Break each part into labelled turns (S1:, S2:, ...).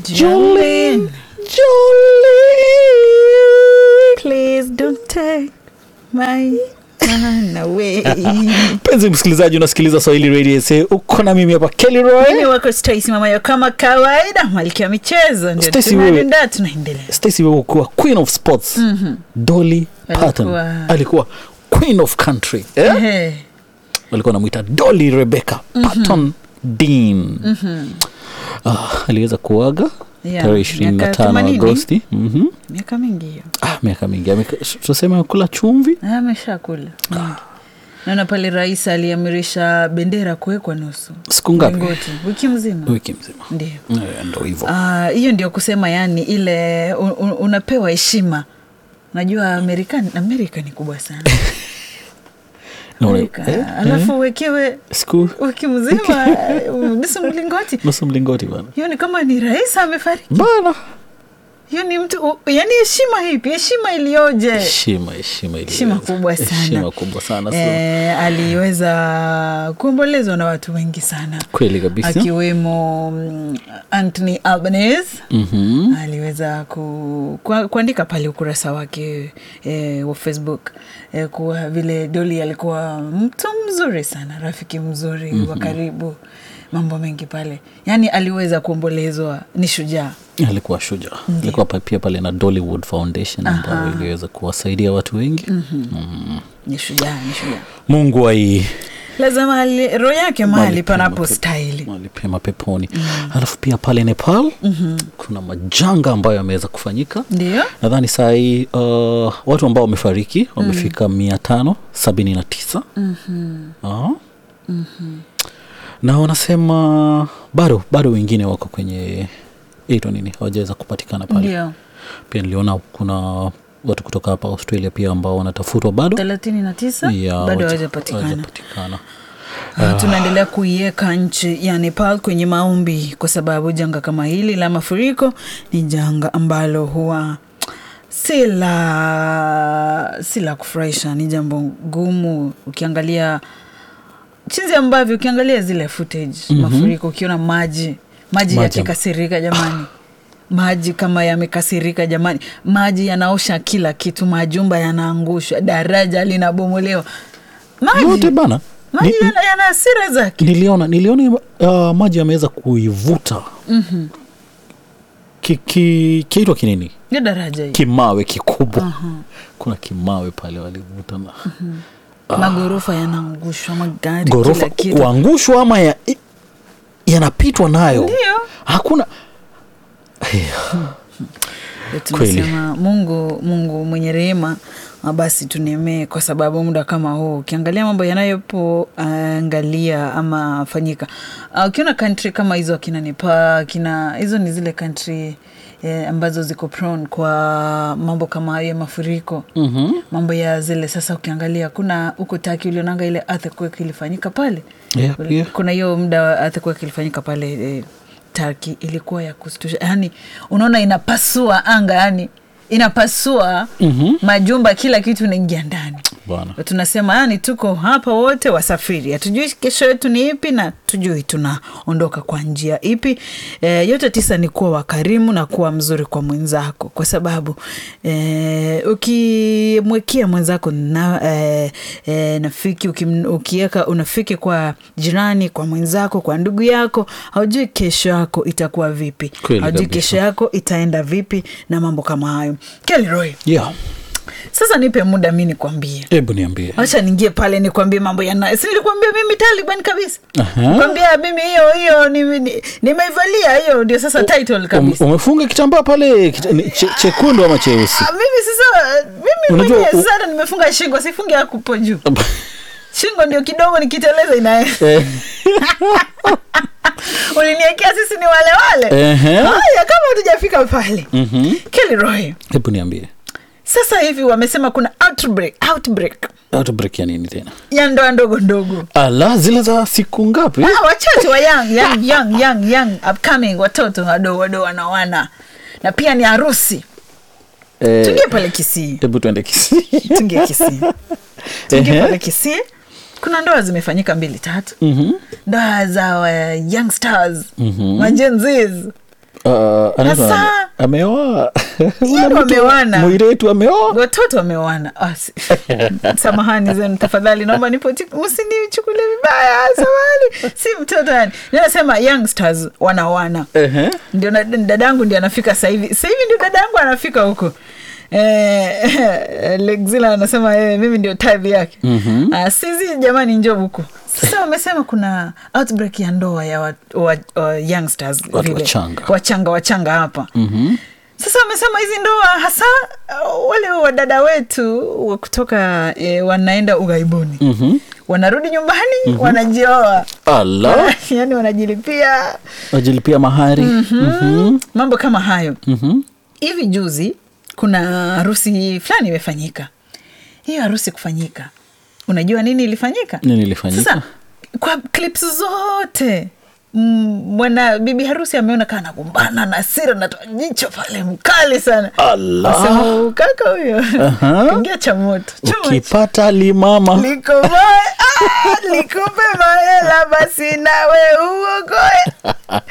S1: Jolene, please don't take my man away.
S2: Penzi msikilizaji, unasikiliza Swahili Radio SA. Uko na mimi hapa Kelly Roy.
S1: Mimi wako Stacy mama yako kama kawaida, malkia michezo ndio tunaendelea.
S2: Stacy wewe kuwa Queen of Sports. Dolly Parton alikuwa Queen of Country. Walikuwa wanamuita Dolly Rebecca Parton Dean. Aliweza kuaga tarehe 25 Agosti.
S1: Miaka mingi hiyo.
S2: Miaka mingi. Tuseme kula chumvi?
S1: Ameshakula. Naona pale rais aliamrisha bendera kuwekwa nusu.
S2: Siku ngapi?
S1: Wiki mzima. Ndio.
S2: Ndio hivyo.
S1: Hiyo ndio kusema yani ile unapewa heshima. Najua Amerika ni kubwa sana. Alafu wekewe siku wiki mzima nusu mlingoti bana. Hiyo ni kama ni rais amefariki
S2: bana.
S1: Hiyo ni mtu yani heshima hipi, heshima ilioje. Heshima kubwa sana. Aliweza kuombolezwa na watu wengi sana.
S2: Kweli kabisa.
S1: Akiwemo Anthony Albanese. Aliweza kuandika pale ukurasa wake wa Facebook kuwa vile Dolly alikuwa mtu mzuri sana, rafiki mzuri wa karibu, mambo mengi pale. Yani aliweza kuombolezwa, ni shujaa.
S2: Alikuwa shujaa. Alikuwa pia pale na Dollywood Foundation ambayo iliweza kuwasaidia watu wengi.
S1: Ni shujaa.
S2: Mungu
S1: lazima roho yake mahali panapo style.
S2: Mahali pema peponi. Alafu pia pale Nepal kuna majanga ambayo yameweza kufanyika.
S1: Ndio.
S2: Nadhani saa hii watu ambao wamefariki wamefika 579. Na wanasema bado wengine wako kwenye hawajaweza kupatikana pale.
S1: Ndio.
S2: Pia niliona kuna watu kutoka hapa Australia pia ambao wanatafutwa bado
S1: 39 bado hawajapatikana. Tunaendelea kuiweka nchi ya Nepal kwenye maombi kwa sababu janga kama hili la mafuriko ni janga ambalo huwa si la kufurahisha, ni jambo gumu. Ukiangalia jinsi ambavyo ukiangalia zile footage mafuriko, ukiona maji yakikasirika jamani. Maji kama yamekasirika jamani. Maji yanaosha kila kitu, majumba yanaangushwa, daraja linabomolewa.
S2: Yote bana.
S1: Maji yana hasira zake.
S2: Niliona maji yameweza kuivuta. Kiitwa kinini?
S1: Ni daraja hili.
S2: Kimawe kikubwa. Kuna kimawe pale walivuta na
S1: magorofa yanaangushwa, magari
S2: kila kitu. Kuangushwa ama yanapitwa nayo.
S1: Ndio.
S2: Hakuna
S1: tunasema Mungu mwenye rehema, basi tunemee kwa sababu muda kama huu ukiangalia mambo yanayopo angalia ama fanyika. Ukiona country kama hizo akina Nepal, hizo ni zile country ambazo ziko prone kwa mambo kama hayo ya mafuriko. Mambo ya zile sasa ukiangalia kuna huko Turkey ulionanga ile earthquake ilifanyika pale. Kuna hiyo muda earthquake ilifanyika pale Turkey, ilikuwa ya kustusha. Yani unaona inapasua anga, yani inapasua majumba, kila kitu inaingia ndani. Tunasema yani tuko hapa wote wasafiri, hatujui kesho yetu ni ipi na tujui tunaondoka kwa njia ipi. Yote tisa ni kuwa wakarimu na kuwa mzuri kwa mwenzako, kwa sababu ukimwekea mwenzako nafiki, ukiweka unafiki kwa jirani, kwa mwenzako, kwa ndugu yako, haujui kesho yako itakuwa vipi. Haujui kesho yako itaenda vipi na mambo kama hayo. Kelly Roy. Sasa nipe muda mimi nikwambie.
S2: Hebu niambie.
S1: Acha niingie pale nikwambie mambo yana. Si nilikwambia mimi Taliban kabisa. Nikwambia mimi hiyo nimeivalia hiyo ndio sasa title kabisa.
S2: Umefunga kitambaa pale chekundu ama cheusi?
S1: Mimi mwenyewe sasa nimefunga shingo, sifungi hapo juu. Shingo ndio kidogo nikiteleza inaenda. Uliniekea sisi ni wale. Haya kama hujafika pale. Kelly Roy.
S2: Hebu niambie.
S1: Sasa hivi wamesema kuna outbreak
S2: ya nini tena?
S1: Ya ndoa ndogo.
S2: Ala, zile za siku ngapi?
S1: Wachache wa young upcoming, watoto wadogo wanaoana. Na pia ni harusi. Tungie pale Kisii.
S2: Hebu tuende Kisii.
S1: Tungie pale Kisii. Kuna ndoa zimefanyika 2-3. Ndoa za young stars, Gen Zs.
S2: Ameoa.
S1: Wameoana.
S2: Mwiretu ameoa.
S1: Watoto wameoana. Samahani zenu tafadhali, naomba msinichukulie vibaya. Samahani. Si mtoto yani. Ninasema youngsters wanaoana. Ndio dadangu ndio anafika sasa hivi. Sasa hivi ndio dadangu anafika huko. Lexila anasema mimi ndio type yake. Sisi jamani njoo huko. Sasa wamesema kuna outbreak ya ndoa ya youngsters vile. Wachanga hapa. Sasa wamesema hizi ndoa hasa wale wadada wetu kutoka wanaenda ughaibuni. Wanarudi nyumbani, wanajioa.
S2: Allah.
S1: Yani wanajilipia
S2: mahari.
S1: Mambo kama hayo. Hivi juzi kuna harusi fulani imefanyika. Hiyo harusi kufanyika, unajua nini ilifanyika? Sasa kwa clips zote mwana bibi harusi ameona kana kumbana na hasira na jicho pale mkali sana.
S2: Allah.
S1: Sema kaka huyo kingia cha moto.
S2: Ukipata limama
S1: likupe mahela basi nawe uokoe.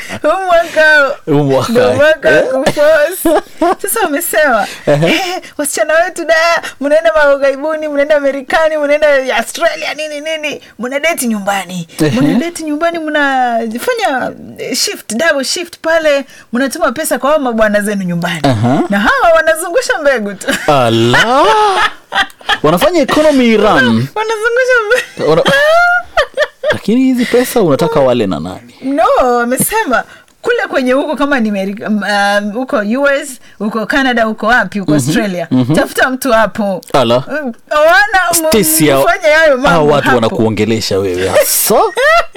S1: Umwaka kufosi. Sasa wamesema wasichana wetu mnaenda maughaibuni, mnaenda Amerikani, mnaenda Australia nini, mnadate nyumbani. Mnadate nyumbani, mnafanya double shift pale, mnatuma pesa kwa mabwana zenu nyumbani. Na hawa wanazungusha mbegu tu.
S2: Allah. Wanafanya economy run.
S1: Wanazungusha mbegu.
S2: Lakini hizi pesa unataka wale na nani?
S1: No, wamesema kule kwenye huko kama ni huko US, huko Canada, huko wapi, huko Australia. Tafuta mtu hapo.
S2: Ala.
S1: Fanya hayo mambo.
S2: Watu wanakuongelesha wewe. So?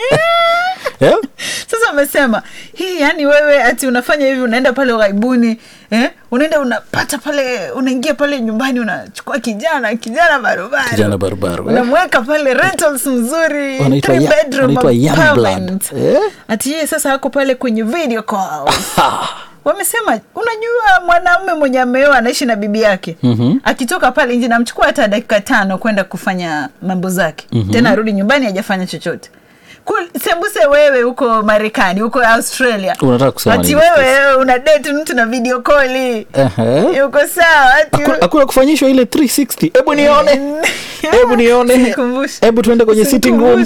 S1: Sasa wamesema hii yani wewe ati unafanya hivi, unaenda pale ughaibuni, unaenda unapata pale, unaingia pale nyumbani, unachukua kijana barubaru. Unamweka pale rentals mzuri, 3 bedroom apartment. Ati yeye sasa hako pale kwenye video call. Wamesema unajua mwanamume mwenye ameoa anaishi na bibi yake. Akitoka pale nje namchukua hata dakika 5 kwenda kufanya mambo zake. Tena arudi nyumbani hajafanya chochote. Sembuse wewe huko Marekani, huko Australia.
S2: Unataka kusema
S1: ati wewe una date mtu na video call. Yuko sawa ati
S2: hakuna kufanyishwa ile 360. Hebu nione. Hebu tuende kwenye sitting room.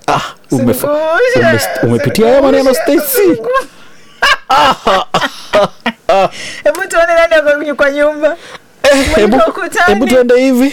S2: Umepitia haya maneno Stacy.
S1: Hebu tuone nani ako kwa nyumba.
S2: Hebu tuende hivi.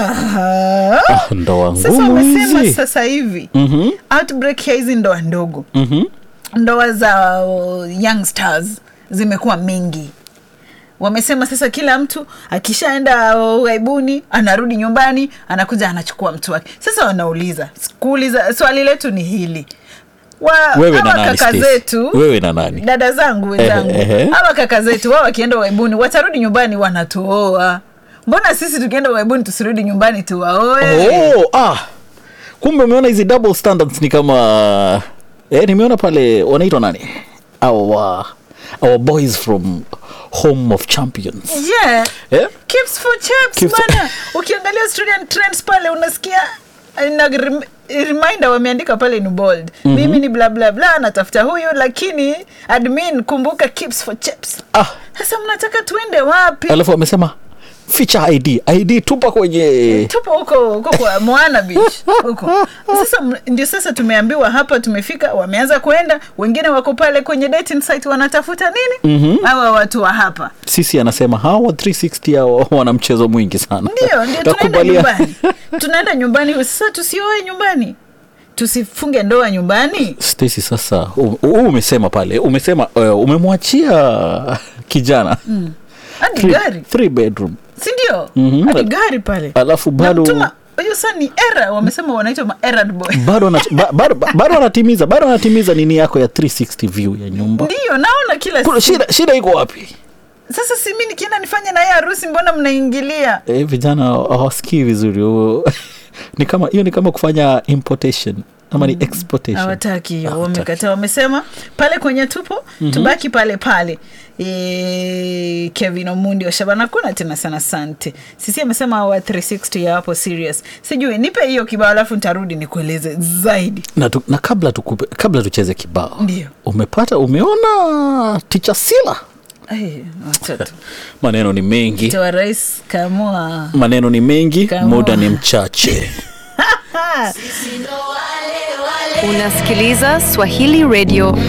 S2: Ndoa ngumu.
S1: Sasa wamesema sasa hivi outbreak ya hizi ndoa ndogo, ndoa za youngsters zimekuwa mingi. Wamesema sasa kila mtu akishaenda ughaibuni anarudi nyumbani, anakuja anachukua mtu wake. Sasa wanauliza swali letu ni hili.
S2: Wewe na nani?
S1: Kaka zetu,
S2: wewe na nani?
S1: Dada zangu wenzangu. Hawa kaka zetu wao wakienda ughaibuni watarudi nyumbani wanatuoa. Mbona sisi tukienda ughaibuni tusirudi nyumbani tuwaoe?
S2: Kumbe umeona hizi double standards ni kama nimeona pale wanaitwa nani? Our boys from Home of Champions. Kips for chaps bana. Ukiangalia Australian trends pale unasikia reminder wameandika pale in bold. Mimi ni bla bla bla natafuta huyu, lakini admin kumbuka Kips for chaps. Sasa mnataka tuende wapi? Alafu wamesema feature ID tupa
S1: huko kwa Moana Beach huko. Sasa tumeambiwa hapa tumefika, wameanza kuenda, wengine wako pale kwenye dating site wanatafuta nini? Hawa watu wa hapa.
S2: Sisi anasema hawa 360 hao wana mchezo mwingi sana.
S1: Ndio tunaenda nyumbani. Tunaenda nyumbani, sasa tusioe nyumbani. Tusifunge ndoa nyumbani.
S2: Stacy, sasa umesema pale, umemwachia kijana.
S1: Hadi gari
S2: 3 bedroom.
S1: Si ndio? Hadi gari pale.
S2: Alafu bado
S1: hiyo sasa ni era, wamesema wanaitwa errand boy.
S2: Bado anatimiza nini yako ya 360 view ya nyumba.
S1: Ndio naona kila
S2: shida iko wapi?
S1: Sasa si mimi nikienda nifanye na yeye harusi, mbona mnaingilia?
S2: Vijana hawasikii vizuri. Ni kama kufanya importation. ama ni exportation?
S1: Hawataki, wamekataa, wamesema pale kwenye tupo tubaki pale pale. Kevin Omundi wa Shabana kuna tena sana asante. Sisi amesema wa 360 ya hapo serious. Sijui nipe hiyo kibao alafu nitarudi nikueleze zaidi.
S2: Na kabla tucheze kibao.
S1: Ndio.
S2: Umeona Teacher Sila?
S1: Watoto.
S2: Maneno ni mengi.
S1: Tewa rais kamua.
S2: Maneno ni mengi, muda ni mchache.
S3: Unasikiliza Swahili Radio